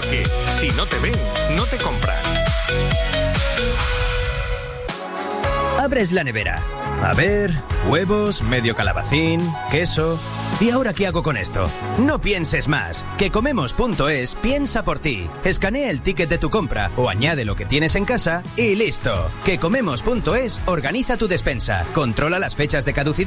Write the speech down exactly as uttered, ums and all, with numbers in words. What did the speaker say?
Porque si no te ven, no te compran. Abres la nevera. A ver, huevos, medio calabacín, queso... ¿Y ahora qué hago con esto? No pienses más. Que comemos punto es piensa por ti. Escanea el ticket de tu compra o añade lo que tienes en casa y listo. Que comemos punto es organiza tu despensa, controla las fechas de caducidad